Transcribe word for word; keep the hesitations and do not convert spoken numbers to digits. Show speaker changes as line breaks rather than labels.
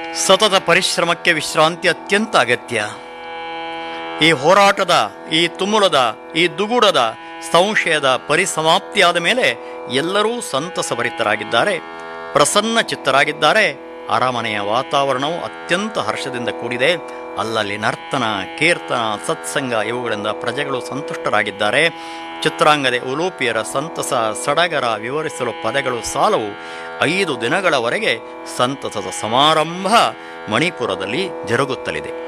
ಸತತ ಪರಿಶ್ರಮಕ್ಕೆ ವಿಶ್ರಾಂತಿ ಅತ್ಯಂತ ಅಗತ್ಯ. ಈ ಹೋರಾಟದ, ಈ ತುಮುಲದ, ಈ ದುಗುಡದ, ಸಂಶಯದ ಪರಿಸಮಾಪ್ತಿಯಾದ ಮೇಲೆ ಎಲ್ಲರೂ ಸಂತಸಭರಿತರಾಗಿದ್ದಾರೆ, ಪ್ರಸನ್ನ ಚಿತ್ತರಾಗಿದ್ದಾರೆ. ಅರಮನೆಯ ವಾತಾವರಣವು ಅತ್ಯಂತ ಹರ್ಷದಿಂದ ಕೂಡಿದೆ. ಅಲ್ಲಲ್ಲಿ ನರ್ತನ, ಕೀರ್ತನ, ಸತ್ಸಂಗ ಇವುಗಳಿಂದ ಪ್ರಜೆಗಳು ಸಂತುಷ್ಟರಾಗಿದ್ದಾರೆ. ಚಿತ್ರಾಂಗದೆ ಉಲೂಪಿಯರ ಸಂತಸ ಸಡಗರ ವಿವರಿಸಲು ಪದಗಳು ಸಾಲವು. ಐದು ದಿನಗಳವರೆಗೆ ಸಂತಸದ ಸಮಾರಂಭ ಮಣಿಪುರದಲ್ಲಿ ಜರುಗುತ್ತಲಿದೆ.